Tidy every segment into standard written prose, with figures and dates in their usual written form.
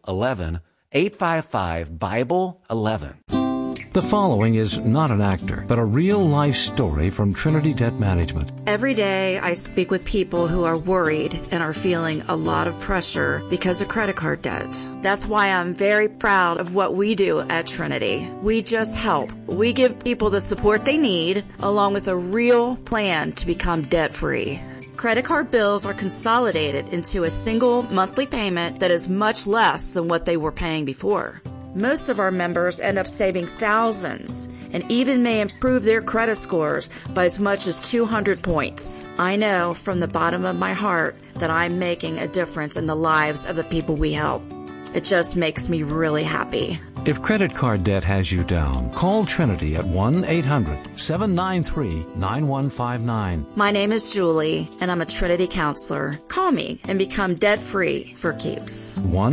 11, 855-BIBLE-11. The following is not an actor, but a real-life story from Trinity Debt Management. Every day I speak with people who are worried and are feeling a lot of pressure because of credit card debt. That's why I'm very proud of what we do at Trinity. We just help. We give people the support they need, along with a real plan to become debt-free. Credit card bills are consolidated into a single monthly payment that is much less than what they were paying before. Most of our members end up saving thousands and even may improve their credit scores by as much as 200 points. I know from the bottom of my heart that I'm making a difference in the lives of the people we help. It just makes me really happy. If credit card debt has you down, call Trinity at 1-800-793-9159. My name is Julie, and I'm a Trinity counselor. Call me and become debt-free for keeps.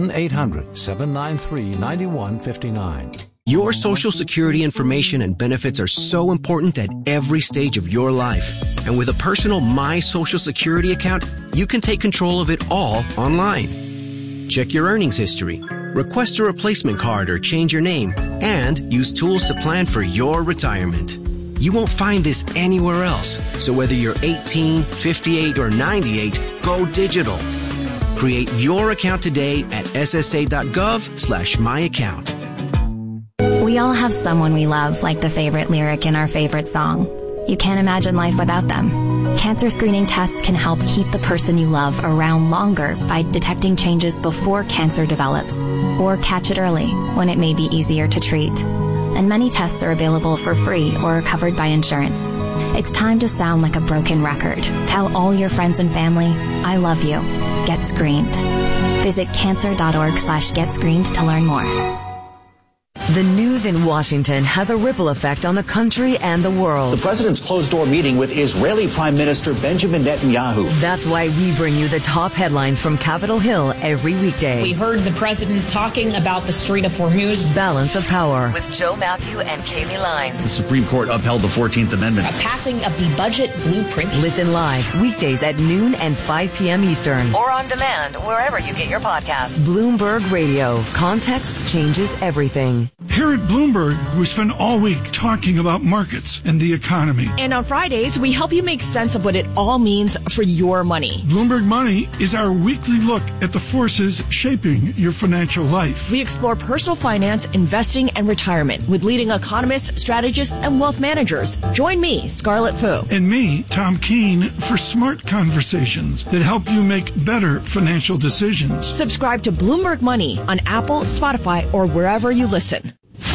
1-800-793-9159. Your Social Security information and benefits are so important at every stage of your life. And with a personal My Social Security account, you can take control of it all online. Check your earnings history, request a replacement card or change your name, and use tools to plan for your retirement. You won't find this anywhere else. So whether you're 18, 58, or 98, go digital. Create your account today at ssa.gov/myaccount. We all have someone we love, like the favorite lyric in our favorite song. You can't imagine life without them. Cancer screening tests can help keep the person you love around longer by detecting changes before cancer develops, or catch it early when it may be easier to treat. And many tests are available for free or are covered by insurance. It's time to sound like a broken record. Tell all your friends and family, I love you. Get screened. Visit cancer.org/getscreened to learn more. The news in Washington has a ripple effect on the country and the world. The president's closed-door meeting with Israeli Prime Minister Benjamin Netanyahu. That's why we bring you the top headlines from Capitol Hill every weekday. We heard the president talking about the Strait of Hormuz. Balance of Power with Joe Matthew and Kaylee Lyons. The Supreme Court upheld the 14th Amendment. A passing of the budget blueprint. Listen live weekdays at noon and 5 p.m. Eastern. Or on demand wherever you get your podcasts. Bloomberg Radio. Context changes everything. Here at Bloomberg, we spend all week talking about markets and the economy. And on Fridays, we help you make sense of what it all means for your money. Bloomberg Money is our weekly look at the forces shaping your financial life. We explore personal finance, investing, and retirement with leading economists, strategists, and wealth managers. Join me, Scarlett Fu. And me, Tom Keene, for smart conversations that help you make better financial decisions. Subscribe to Bloomberg Money on Apple, Spotify, or wherever you listen.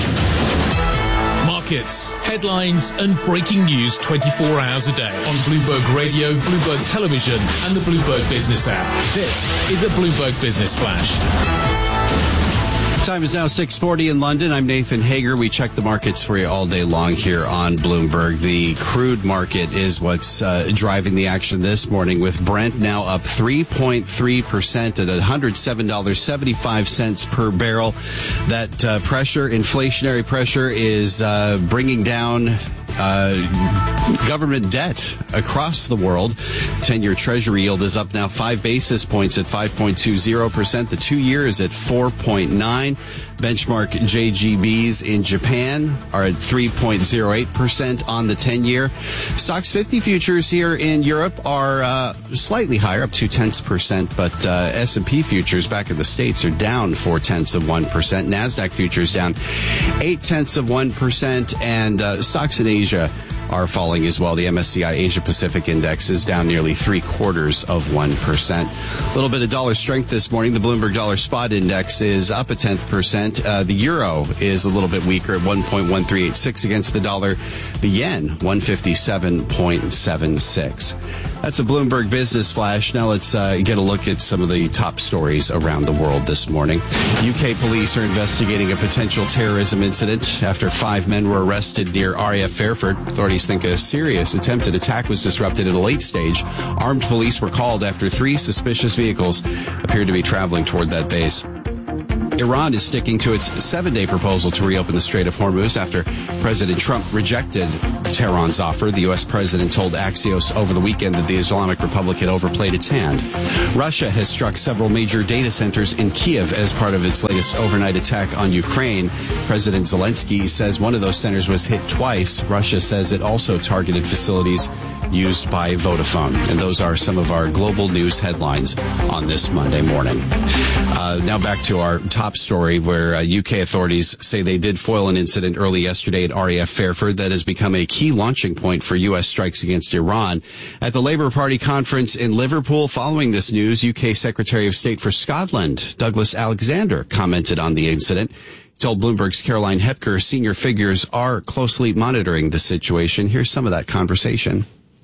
Markets, headlines, and breaking news 24 hours a day on Bloomberg Radio, Bloomberg Television, and the Bloomberg Business app. This is a Bloomberg Business Flash. Time is now 6:40 in London. I'm Nathan Hager. We check the markets for you all day long here on Bloomberg. The crude market is what's driving the action this morning, with Brent now up 3.3% at $107.75 per barrel. That inflationary pressure, is bringing down government debt across the world. 10-year Treasury yield is up now 5 basis points at 5.20%. The 2-year is at 4.9. Benchmark JGBs in Japan are at 3.08% on the 10-year. Stocks 50 futures here in Europe are slightly higher, up 0.2%, but S&P futures back in the States are down 0.4%. NASDAQ futures down 0.8%, and stocks in Asia are falling as well. The MSCI Asia Pacific Index is down nearly 0.75%. A little bit of dollar strength this morning. The Bloomberg Dollar Spot Index is up 0.1%. The euro is a little bit weaker at 1.1386 against the dollar. The yen, 157.76. That's a Bloomberg Business Flash. Now let's get a look at some of the top stories around the world this morning. UK police are investigating a potential terrorism incident after 5 men were arrested near RAF Fairford. Authorities think a serious attempted attack was disrupted at a late stage. Armed police were called after 3 suspicious vehicles appeared to be traveling toward that base. Iran is sticking to its 7-day proposal to reopen the Strait of Hormuz after President Trump rejected Tehran's offer. The U.S. president told Axios over the weekend that the Islamic Republic had overplayed its hand. Russia has struck several major data centers in Kiev as part of its latest overnight attack on Ukraine. President Zelensky says one of those centers was hit twice. Russia says it also targeted facilities used by Vodafone. And those are some of our global news headlines on this Monday morning. Now back to our top story, where UK authorities say they did foil an incident early yesterday at RAF Fairford that has become a key launching point for US strikes against Iran. At the Labour Party conference in Liverpool following this news, UK Secretary of State for Scotland, Douglas Alexander, commented on the incident. He told Bloomberg's Caroline Hepker senior figures are closely monitoring the situation. Here's some of that conversation.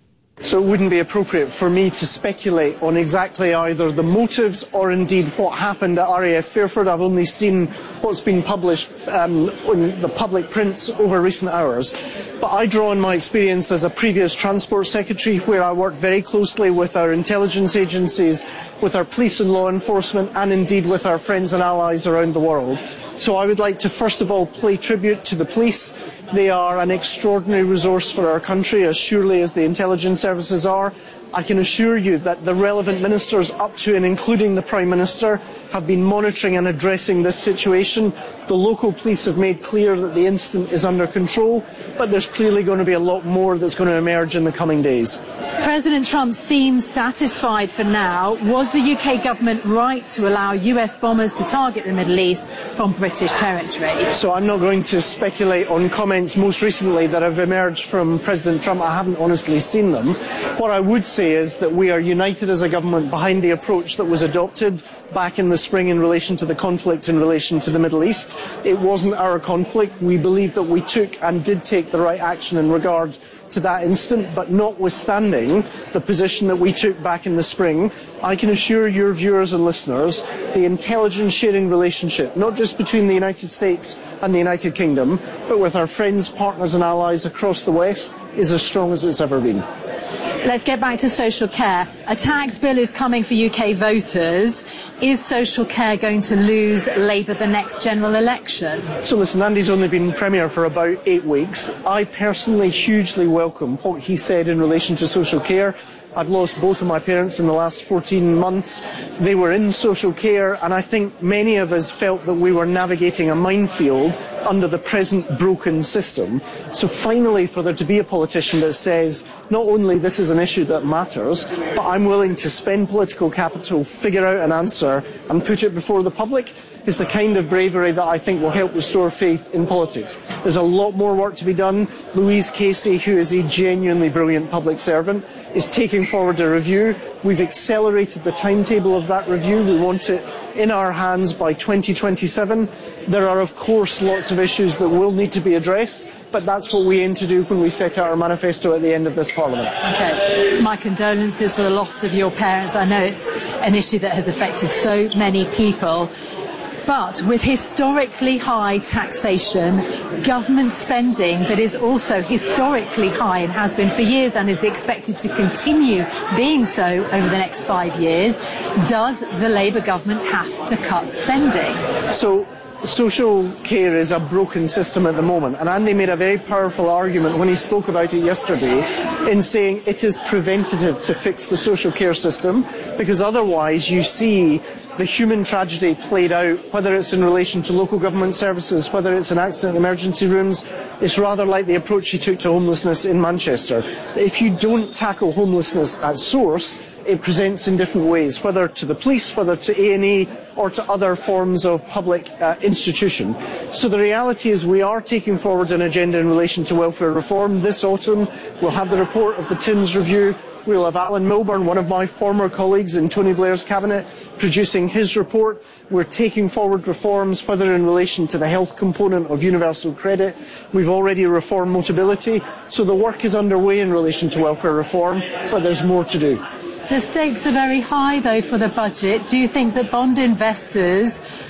So it wouldn't be appropriate for me to speculate on exactly either the motives or indeed what happened at RAF Fairford. I've only seen what's been published in the public prints over recent hours. But I draw on my experience as a previous Transport Secretary, where I worked very closely with our intelligence agencies, with our police and law enforcement, and indeed with our friends and allies around the world. So I would like to first of all pay tribute to the police. They are an extraordinary resource for our country, as surely as the intelligence services are. I can assure you that the relevant ministers, up to and including the Prime Minister, have been monitoring and addressing this situation. The local police have made clear that the incident is under control, but there's clearly going to be a lot more that's going to emerge in the coming days. President Trump seems satisfied for now. Was the UK government right to allow US bombers to target the Middle East from British territory? So I'm not going to speculate on comments most recently that have emerged from President Trump. I haven't honestly seen them. What I would say is that we are united as a government behind the approach that was adopted back in the spring in relation to the conflict in relation to the Middle East. It wasn't our conflict. We believe that we took and did take the right action in regard to that incident, but notwithstanding the position that we took back in the spring, I can assure your viewers and listeners the intelligence sharing relationship, not just between the United States and the United Kingdom, but with our friends, partners and allies across the West, is as strong as it's ever been. Let's get back to social care. A tax bill is coming for UK voters. Is social care going to lose Labour the next general election? So listen, Andy's only been Premier for about 8 weeks. I personally hugely welcome what he said in relation to social care. I've lost both of my parents in the last 14 months. They were in social care, and I think many of us felt that we were navigating a minefield under the present broken system. So finally, for there to be a politician that says, not only this is an issue that matters, but I'm willing to spend political capital, figure out an answer, and put it before the public, is the kind of bravery that I think will help restore faith in politics. There's a lot more work to be done. Louise Casey, who is a genuinely brilliant public servant, is taking forward a review. We've accelerated the timetable of that review. We want it in our hands by 2027. There are, of course, lots of issues that will need to be addressed, but that's what we aim to do when we set out our manifesto at the end of this Parliament. Okay. My condolences for the loss of your parents. I know it's an issue that has affected so many people. But with historically high taxation, government spending that is also historically high and has been for years and is expected to continue being so over the next 5 years, does the Labour government have to cut spending? So social care is a broken system at the moment, and Andy made a very powerful argument when he spoke about it yesterday in saying it is preventative to fix the social care system, because otherwise you see the human tragedy played out, whether it's in relation to local government services, whether it's in accident emergency rooms. It's rather like the approach he took to homelessness in Manchester. If you don't tackle homelessness at source, it presents in different ways, whether to the police, whether to A&E, or to other forms of public institution. So the reality is we are taking forward an agenda in relation to welfare reform. This autumn we'll have the report of the Timms Review. We'll have Alan Milburn, one of my former colleagues in Tony Blair's cabinet, producing his report. We're taking forward reforms, whether in relation to the health component of universal credit. We've already reformed Motability. So the work is underway in relation to welfare reform, but there's more to do. The stakes are very high, though, for the budget. Do you think that bond investors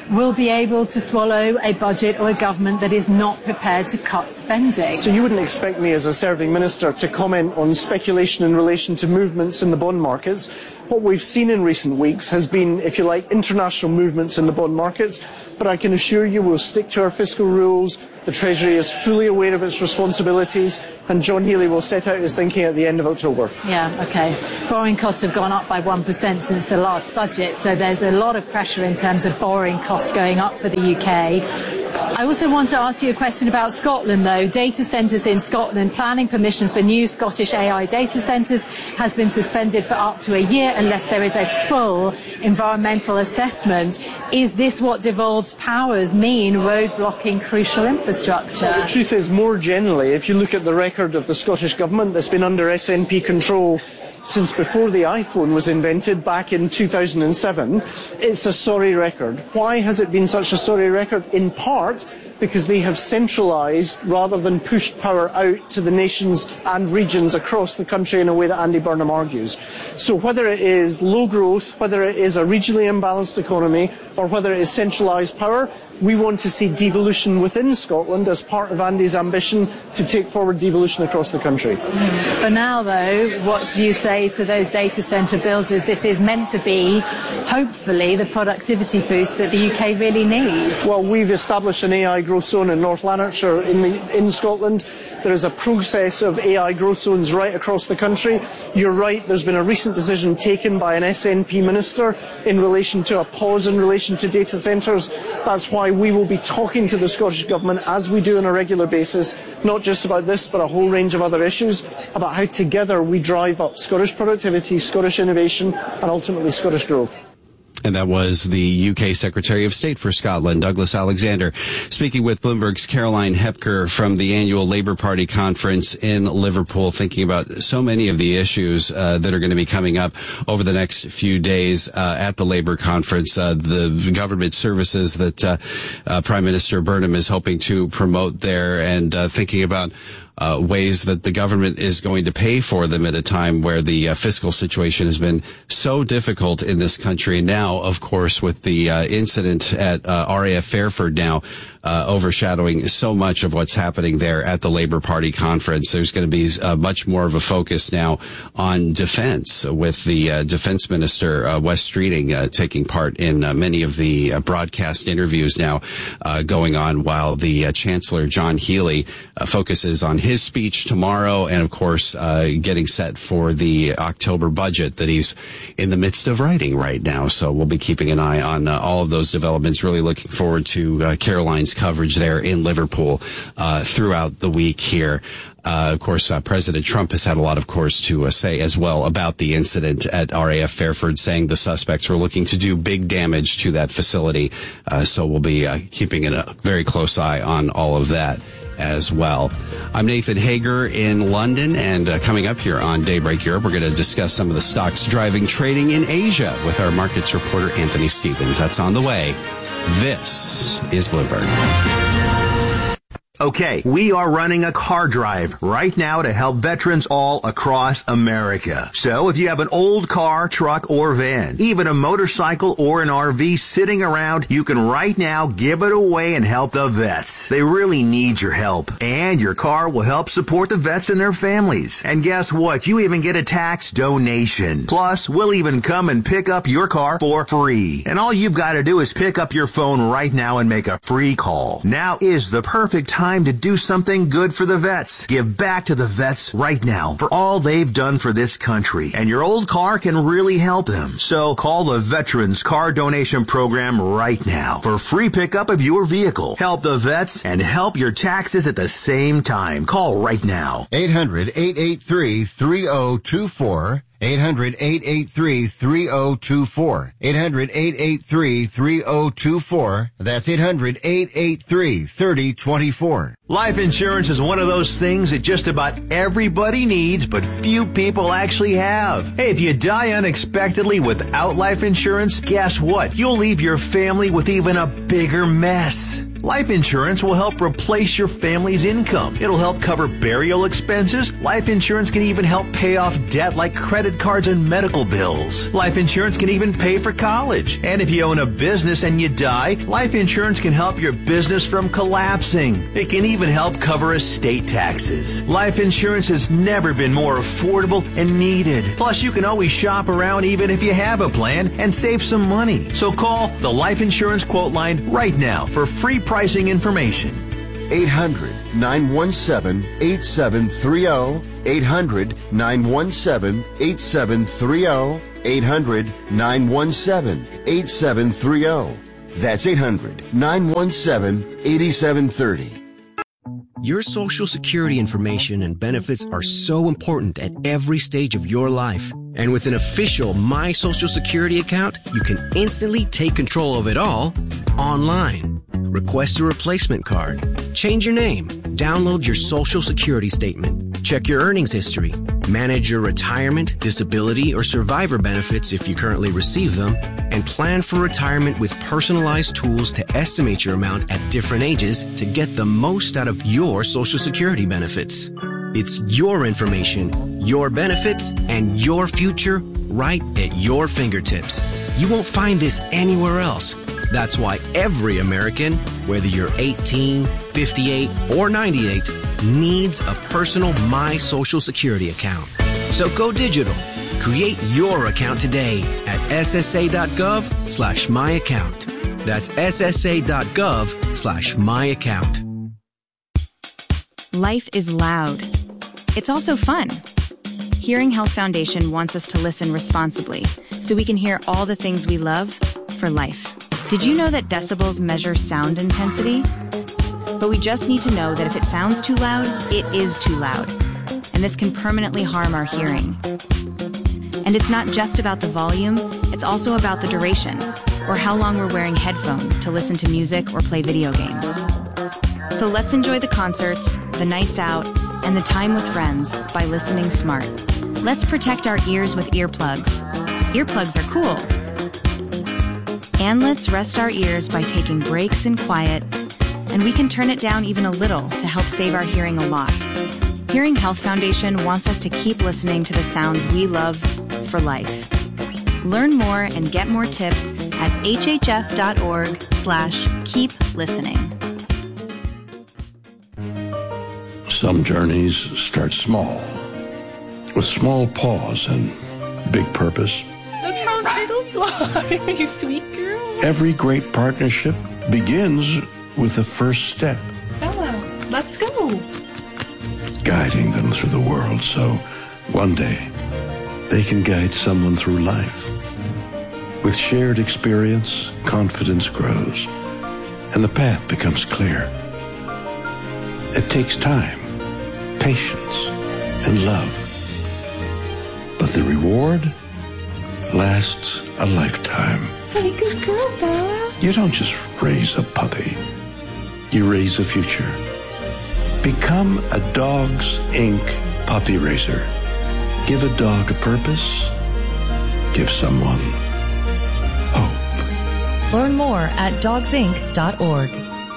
will be able to swallow a budget or a government that is not prepared to cut spending. So you wouldn't expect me as a serving minister to comment on speculation in relation to movements in the bond markets. What we've seen in recent weeks has been, if you like, international movements in the bond markets, but I can assure you we'll stick to our fiscal rules. The Treasury is fully aware of its responsibilities, and John Healey will set out his thinking at the end of October. Yeah, okay. Borrowing costs have gone up by 1% since the last budget, so there's a lot of pressure in terms of borrowing costs going up for the UK. I also want to ask you a question about Scotland, though. Data centres in Scotland, planning permission for new Scottish AI data centres has been suspended for up to a year unless there is a full environmental assessment. Is this what devolved powers mean, roadblocking crucial infrastructure? Well, the truth is, more generally, if you look at the record of the Scottish Government that's been under SNP control since before the iPhone was invented back in 2007, it's a sorry record. Why has it been such a sorry record? In part because they have centralised rather than pushed power out to the nations and regions across the country in a way that Andy Burnham argues. So whether it is low growth, whether it is a regionally imbalanced economy, or whether it is centralised power, we want to see devolution within Scotland as part of Andy's ambition to take forward devolution across the country. For now, though, what do you say to those data centre builders? This is meant to be, hopefully, the productivity boost that the UK really needs. Well, we've established an AI growth zone in North Lanarkshire in Scotland. There is a process of AI growth zones right across the country. You're right, there's been a recent decision taken by an SNP minister in relation to a pause in relation to data centres. That's why we will be talking to the Scottish Government, as we do on a regular basis, not just about this, but a whole range of other issues, about how together we drive up Scottish productivity, Scottish innovation, and ultimately Scottish growth. And that was the UK Secretary of State for Scotland, Douglas Alexander, speaking with Bloomberg's Caroline Hepker from the annual Labour Party conference in Liverpool, thinking about so many of the issues that are going to be coming up over the next few days at the Labour conference. The government services that Prime Minister Burnham is hoping to promote there, and thinking about ways that the government is going to pay for them at a time where the fiscal situation has been so difficult in this country. And now, of course, with the incident at RAF Fairford now overshadowing so much of what's happening there at the Labour Party conference, there's going to be much more of a focus now on defense, with the Defense Minister, Wes Streeting, taking part in many of the broadcast interviews now going on, while the Chancellor, John Healey, focuses on his speech tomorrow, and of course getting set for the October budget that he's in the midst of writing right now. So we'll be keeping an eye on all of those developments. Really looking forward to Caroline's coverage there in Liverpool throughout the week here. Of course, President Trump has had a lot, of course, to say as well about the incident at RAF Fairford, saying the suspects were looking to do big damage to that facility. So we'll be keeping a very close eye on all of that as well. I'm Nathan Hager in London, and coming up here on Daybreak Europe, we're going to discuss some of the stocks driving trading in Asia with our markets reporter Anthony Stevens. That's on the way. This is Bloomberg. Okay, we are running a car drive right now to help veterans all across America. So if you have an old car, truck, or van, even a motorcycle or an RV sitting around, you can right now give it away and help the vets. They really need your help. And your car will help support the vets and their families. And guess what? You even get a tax donation. Plus, we'll even come and pick up your car for free. And all you've got to do is pick up your phone right now and make a free call. Now is the perfect time to do something good for the vets. Give back to the vets right now for all they've done for this country. And your old car can really help them. So call the Veterans Car Donation Program right now for free pickup of your vehicle. Help the vets and help your taxes at the same time. Call right now. 800-883-3024. 800-883-3024. 800-883-3024. That's 800-883-3024. Life insurance is one of those things that just about everybody needs, but few people actually have. Hey, if you die unexpectedly without life insurance, guess what? You'll leave your family with even a bigger mess. Life insurance will help replace your family's income. It'll help cover burial expenses. Life insurance can even help pay off debt like credit cards and medical bills. Life insurance can even pay for college. And if you own a business and you die, life insurance can help your business from collapsing. It can even help cover estate taxes. Life insurance has never been more affordable and needed. Plus, you can always shop around even if you have a plan and save some money. So call the Life Insurance Quote Line right now for free pricing information. 800-917-8730. 800-917-8730. 800-917-8730. That's 800-917-8730. Your Social Security information and benefits are so important at every stage of your life. And with an official My Social Security account, you can instantly take control of it all online. Request a replacement card. Change your name. Download your Social Security statement. Check your earnings history. Manage your retirement, disability, or survivor benefits if you currently receive them. And plan for retirement with personalized tools to estimate your amount at different ages to get the most out of your Social Security benefits. It's your information, your benefits, and your future right at your fingertips. You won't find this anywhere else. That's why every American, whether you're 18, 58, or 98, needs a personal My Social Security account. So go digital. Create your account today at ssa.gov/myaccount. That's ssa.gov/myaccount. Life is loud. It's also fun. Hearing Health Foundation wants us to listen responsibly so we can hear all the things we love for life. Did you know that decibels measure sound intensity? But we just need to know that if it sounds too loud, it is too loud. And this can permanently harm our hearing. And it's not just about the volume, it's also about the duration, or how long we're wearing headphones to listen to music or play video games. So let's enjoy the concerts, the nights out, and the time with friends by listening smart. Let's protect our ears with earplugs. Earplugs are cool. And let's rest our ears by taking breaks in quiet, and we can turn it down even a little to help save our hearing a lot. Hearing Health Foundation wants us to keep listening to the sounds we love for life. Learn more and get more tips at hhf.org/keep-listening. Some journeys start small, with small pause and big purpose. Look how little fly, you sweet girl. Every great partnership begins with the first step. Bella, let's go. Guiding them through the world so one day they can guide someone through life. With shared experience, confidence grows, and the path becomes clear. It takes time, patience, and love. But the reward lasts a lifetime. Hey, good girl, Bella. You don't just raise a puppy. You raise a future. Become a Dogs Inc. puppy raiser. Give a dog a purpose. Give someone hope. Learn more at dogsinc.org.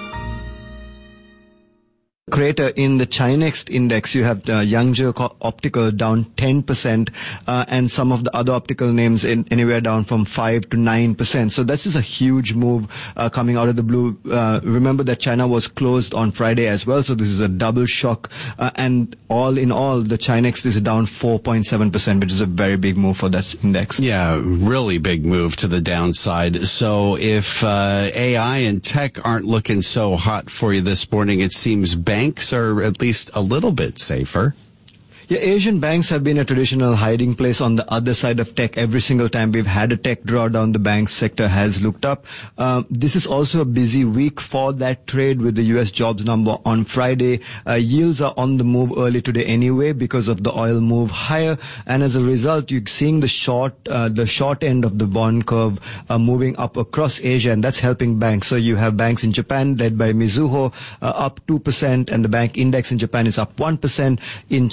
Creator in the Chinext index, you have Yangzhou Optical down 10%, and some of the other optical names anywhere down from 5 to 9%. So this is a huge move coming out of the blue. Remember that China was closed on Friday as well, so this is a double shock. And all in all, the Chinext is down 4.7%, which is a very big move for that index. Yeah, really big move to the downside. So if AI and tech aren't looking so hot for you this morning, it seems banks are at least a little bit safer. Yeah, Asian banks have been a traditional hiding place on the other side of tech. Every single time we've had a tech drawdown, the bank sector has looked up. This is also a busy week for that trade with the U.S. jobs number on Friday. Yields are on the move early today anyway because of the oil move higher. And as a result, you're seeing the short end of the bond curve moving up across Asia, and that's helping banks. So you have banks in Japan led by Mizuho up 2%, and the bank index in Japan is up 1%. In China,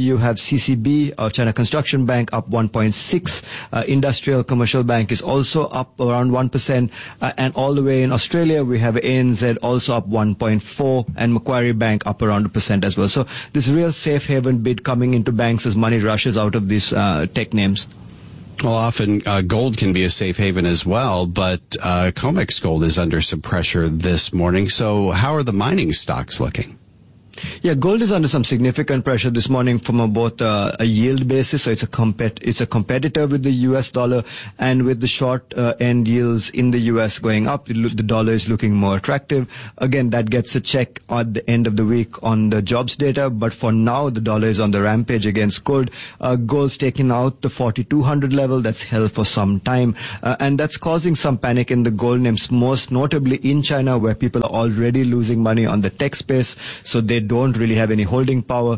you have CCB, or China Construction Bank, up 1.6. Industrial Commercial Bank is also up around 1%. And all the way in Australia, we have ANZ also up 1.4, and Macquarie Bank up around 1% as well. So this real safe haven bid coming into banks as money rushes out of these tech names. Well, often gold can be a safe haven as well, but COMEX gold is under some pressure this morning. So how are the mining stocks looking? Yeah, gold is under some significant pressure this morning from both a yield basis, so it's a competitor with the US dollar, and with the short end yields in the US going up, the dollar is looking more attractive. Again, that gets a check at the end of the week on the jobs data, but for now the dollar is on the rampage against gold. Gold's taking out the 4,200 level that's held for some time, and that's causing some panic in the gold names, most notably in China, where people are already losing money on the tech space, so they don't really have any holding power.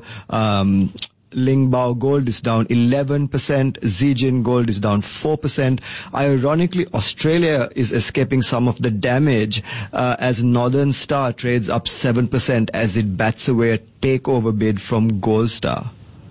Lingbao Gold is down 11%. Zijin Gold is down 4%. Ironically, Australia is escaping some of the damage as Northern Star trades up 7% as it bats away a takeover bid from Gold Star.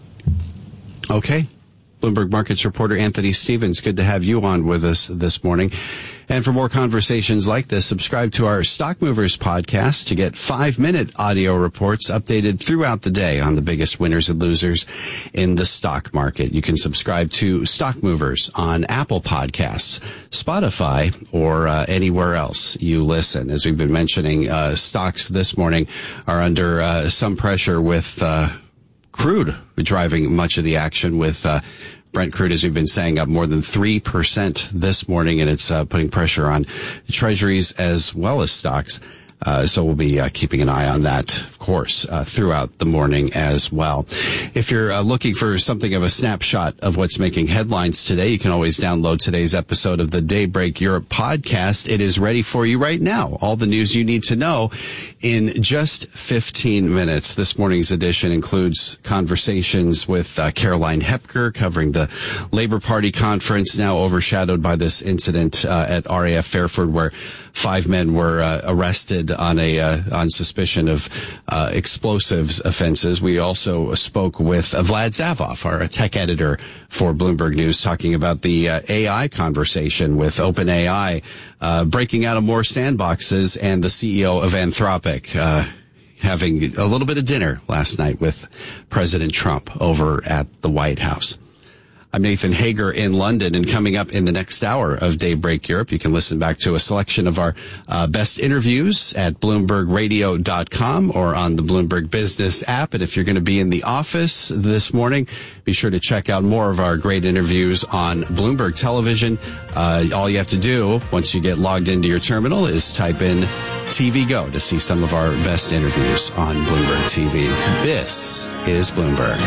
Okay. Bloomberg Markets reporter Anthony Stevens, good to have you on with us this morning. And for more conversations like this, subscribe to our Stock Movers podcast to get 5-minute audio reports updated throughout the day on the biggest winners and losers in the stock market. You can subscribe to Stock Movers on Apple Podcasts, Spotify, or anywhere else you listen. As we've been mentioning, stocks this morning are under some pressure with crude driving much of the action, with Brent crude, as we've been saying, up more than 3% this morning, and it's putting pressure on treasuries as well as stocks. So we'll be keeping an eye on that, of course, throughout the morning as well. If you're looking for something of a snapshot of what's making headlines today, you can always download today's episode of the Daybreak Europe podcast. It is ready for you right now. All the news you need to know in just 15 minutes. This morning's edition includes conversations with Caroline Hepker covering the Labour Party conference, now overshadowed by this incident at RAF Fairford, where 5 men were arrested on suspicion of explosives offenses. We also spoke with Vlad Zavoff, our tech editor for Bloomberg News, talking about the AI conversation with OpenAI breaking out of more sandboxes, and the CEO of Anthropic having a little bit of dinner last night with President Trump over at the White House. I'm Nathan Hager in London, and coming up in the next hour of Daybreak Europe, you can listen back to a selection of our best interviews at BloombergRadio.com or on the Bloomberg Business app. And if you're going to be in the office this morning, be sure to check out more of our great interviews on Bloomberg Television. All you have to do once you get logged into your terminal is type in TV Go to see some of our best interviews on Bloomberg TV. This is Bloomberg.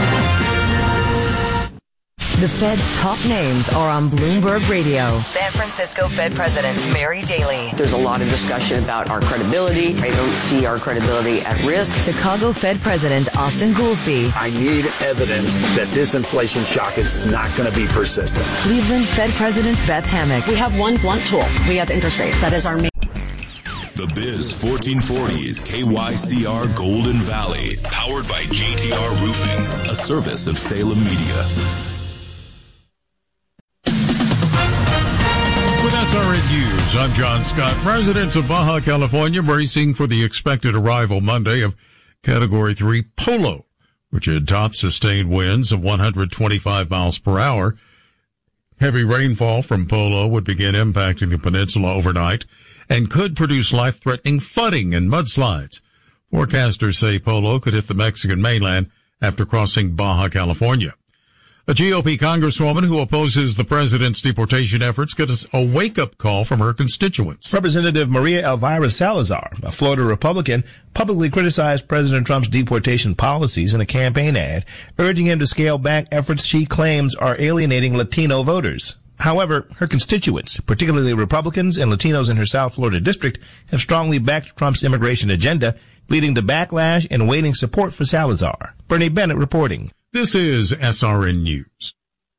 The Fed's top names are on Bloomberg Radio. San Francisco Fed President Mary Daly. There's a lot of discussion about our credibility. I don't see our credibility at risk. Chicago Fed President Austin Goolsbee. I need evidence that this inflation shock is not going to be persistent. Cleveland Fed President Beth Hammack. We have one blunt tool. We have interest rates. That is our main. The Biz 1440 is KYCR Golden Valley, powered by JTR Roofing, a service of Salem Media. With SRN News, I'm John Scott. Residents of Baja California bracing for the expected arrival Monday of Category 3 Polo, which had top sustained winds of 125 miles per hour. Heavy rainfall from Polo would begin impacting the peninsula overnight and could produce life-threatening flooding and mudslides. Forecasters say Polo could hit the Mexican mainland after crossing Baja California. A GOP congresswoman who opposes the president's deportation efforts gets a wake-up call from her constituents. Representative Maria Elvira Salazar, a Florida Republican, publicly criticized President Trump's deportation policies in a campaign ad, urging him to scale back efforts she claims are alienating Latino voters. However, her constituents, particularly Republicans and Latinos in her South Florida district, have strongly backed Trump's immigration agenda, leading to backlash and waning support for Salazar. Bernie Bennett reporting. This is SRN News.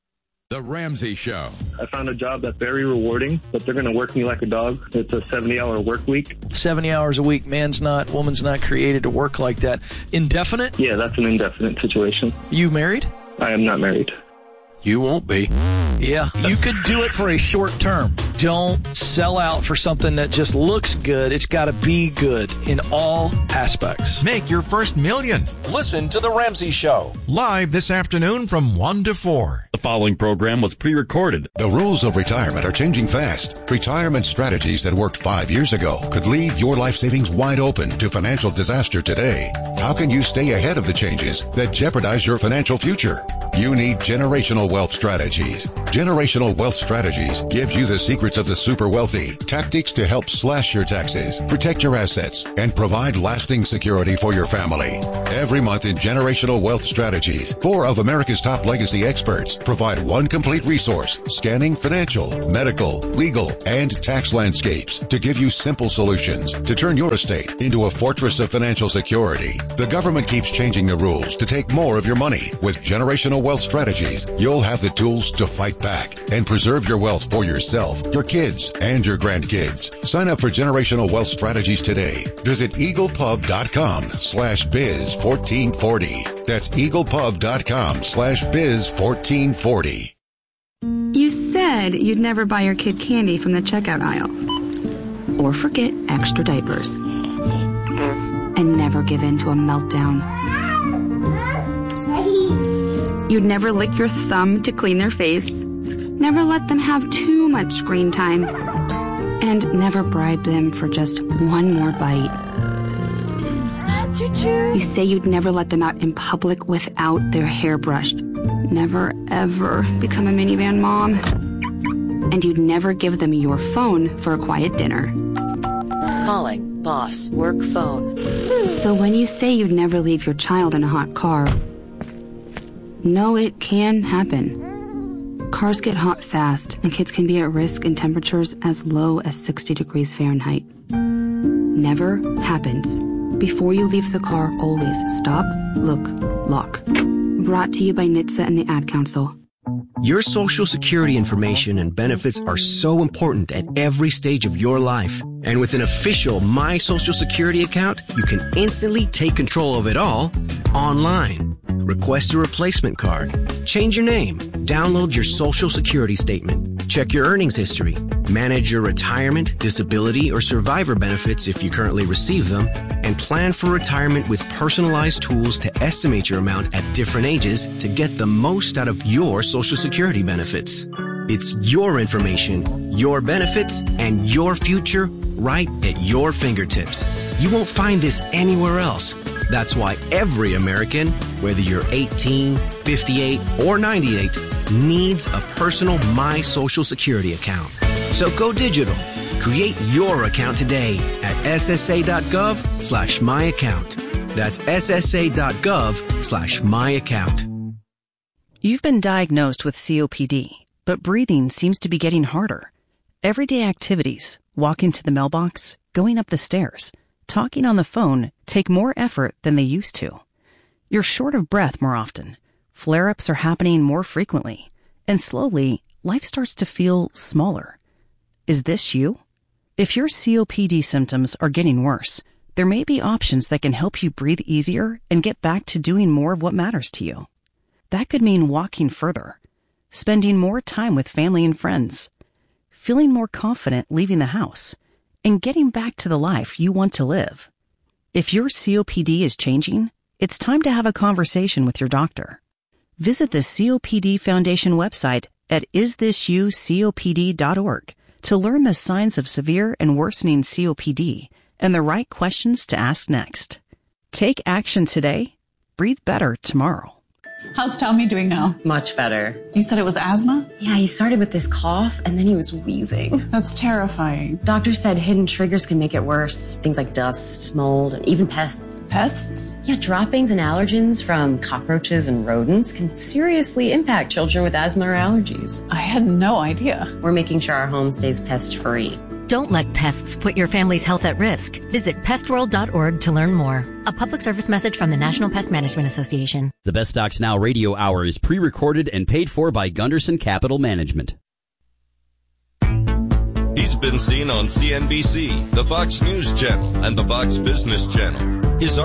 The Ramsey Show. I found a job that's very rewarding, but they're going to work me like a dog. It's a 70-hour work week. 70 hours a week. Woman's not created to work like that. Indefinite? Yeah, that's an indefinite situation. You married? I am not married. You won't be. Yeah, you could do it for a short term. Don't sell out for something that just looks good. It's got to be good in all aspects. Make your first million. Listen to The Ramsey Show. Live this afternoon from 1 to 4. The following program was pre-recorded. The rules of retirement are changing fast. Retirement strategies that worked 5 years ago could leave your life savings wide open to financial disaster today. How can you stay ahead of the changes that jeopardize your financial future? You need Generational Wealth Strategies. Generational Wealth Strategies gives you the secrets of the super wealthy, tactics to help slash your taxes, protect your assets, and provide lasting security for your family. Every month in Generational Wealth Strategies, 4 of America's top legacy experts provide one complete resource scanning financial, medical, legal, and tax landscapes to give you simple solutions to turn your estate into a fortress of financial security. The government keeps changing the rules to take more of your money. With Generational Wealth Strategies, you'll have the tools to fight back and preserve your wealth for yourself, your kids, and your grandkids. Sign up for Generational Wealth Strategies today. Visit eaglepub.com/biz1440. That's eaglepub.com/biz1440. You said you'd never buy your kid candy from the checkout aisle. Or forget extra diapers. And never give in to a meltdown. You'd never lick your thumb to clean their face. Never let them have too much screen time. And never bribe them for just one more bite. You say you'd never let them out in public without their hair brushed. Never, ever become a minivan mom. And you'd never give them your phone for a quiet dinner. Calling, boss, work phone. So when you say you'd never leave your child in a hot car, no, it can happen. Cars get hot fast, and kids can be at risk in temperatures as low as 60 degrees Fahrenheit. Never happens. Before you leave the car, always stop, look, lock. Brought to you by NHTSA and the Ad Council. Your Social Security information and benefits are so important at every stage of your life. And with an official My Social Security account, you can instantly take control of it all online. Request a replacement card, change your name, download your Social Security statement, check your earnings history, manage your retirement, disability, or survivor benefits if you currently receive them, and plan for retirement with personalized tools to estimate your amount at different ages to get the most out of your Social Security benefits. It's your information, your benefits, and your future right at your fingertips. You won't find this anywhere else. That's why every American, whether you're 18, 58, or 98, needs a personal My Social Security account. So go digital. Create your account today at ssa.gov/myaccount. That's ssa.gov/myaccount. You've been diagnosed with COPD, but breathing seems to be getting harder. Everyday activities, walking to the mailbox, going up the stairs, talking on the phone take more effort than they used to. You're short of breath more often. Flare-ups are happening more frequently. And slowly, life starts to feel smaller. Is this you? If your COPD symptoms are getting worse, there may be options that can help you breathe easier and get back to doing more of what matters to you. That could mean walking further, spending more time with family and friends, feeling more confident leaving the house, and getting back to the life you want to live. If your COPD is changing, it's time to have a conversation with your doctor. Visit the COPD Foundation website at isthisyoucopd.org to learn the signs of severe and worsening COPD and the right questions to ask next. Take action today. Breathe better tomorrow. How's Tommy doing now? Much better. You said it was asthma? Yeah, he started with this cough and then he was wheezing. That's terrifying. Doctor said hidden triggers can make it worse. Things like dust, mold, and even pests. Pests? Yeah, droppings and allergens from cockroaches and rodents can seriously impact children with asthma or allergies. I had no idea. We're making sure our home stays pest-free. Don't let pests put your family's health at risk. Visit pestworld.org to learn more. A public service message from the National Pest Management Association. The Best Stocks Now radio hour is pre-recorded and paid for by Gunderson Capital Management. He's been seen on CNBC, the Fox News Channel, and the Fox Business Channel.